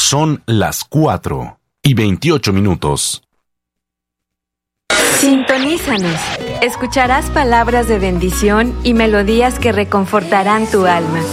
Son las 4:28. Sintonízanos. Escucharás palabras de bendición y melodías que reconfortarán tu alma.